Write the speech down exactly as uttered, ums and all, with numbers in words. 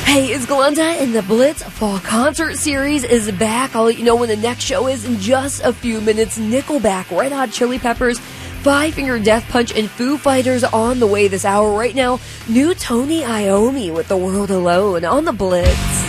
Hey, it's Glenda, and the Blitz Fall Concert Series is back. I'll let you know when the next show is in just a few minutes. Nickelback, Red Hot Chili Peppers, Five Finger Death Punch, and Foo Fighters on the way this hour. Right now, new Tony Iommi with The World Alone on the Blitz.